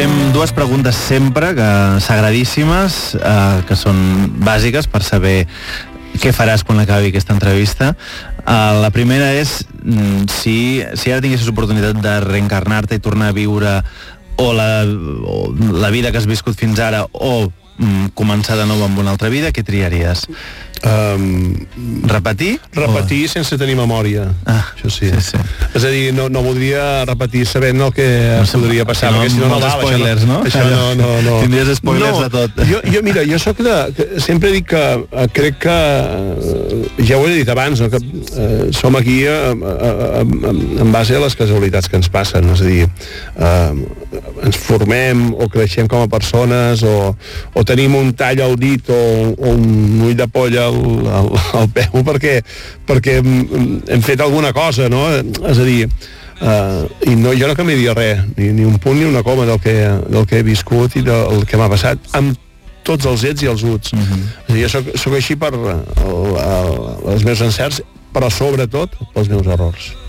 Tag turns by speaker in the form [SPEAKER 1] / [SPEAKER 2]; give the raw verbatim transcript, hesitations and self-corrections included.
[SPEAKER 1] fem dues preguntes sempre, que sagradíssimes, eh, que són bàsiques per saber què faràs quan acabi aquesta entrevista. Uh, la primera és mm, si, si ara tinguessis oportunitat de reencarnar-te i tornar a viure o la, o la vida que has viscut fins ara o mm, començar de nou amb una altra vida, què triaries?
[SPEAKER 2] Um,
[SPEAKER 1] repetir?
[SPEAKER 2] Repetir o... sense tenir memòria.
[SPEAKER 1] Ah,
[SPEAKER 2] això sí.
[SPEAKER 1] sí, sí.
[SPEAKER 2] És a dir, no, no voldria repetir sabent el que no sé, podria passar,
[SPEAKER 1] no,
[SPEAKER 2] perquè si no, no val,
[SPEAKER 1] spoilers, no?
[SPEAKER 2] Això no, no, no.
[SPEAKER 1] Tindries spoilers
[SPEAKER 2] no,
[SPEAKER 1] de tot.
[SPEAKER 2] Jo, jo mira, jo soc de... Que sempre dic que eh, crec que... Eh, ja ho he dit abans, no? Que eh, som aquí eh, eh, en base a les casualitats que ens passen, és a dir, eh, ens formem o creixem com a persones o, o tenim un tall al dit o, o un ull de polla al, al, al peu perquè, perquè hem fet alguna cosa, no? És a dir, uh, i no, jo no canviaria res, ni, ni un punt ni una coma del que, del que he viscut i del que m'ha passat, amb tots els ets i els uts. Uh-huh. És a dir, jo soc, soc així per el, el, els meus encerts, però sobretot pels meus errors.